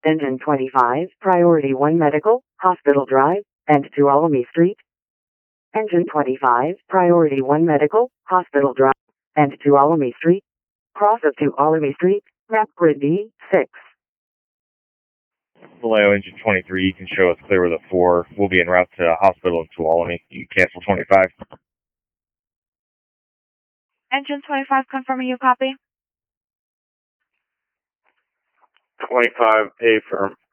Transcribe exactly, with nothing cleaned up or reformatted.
Engine twenty-five, Priority one Medical, Hospital Drive, and Tuolumne Street. Engine twenty-five, Priority one Medical, Hospital Drive, and Tuolumne Street. Cross of Tuolumne Street, map grid D six. Vallejo Engine twenty-three, you can show us clear with a four. We'll be en route to hospital in Tuolumne. You can cancel twenty-five. Engine twenty-five, confirming you copy. twenty-five, A firm.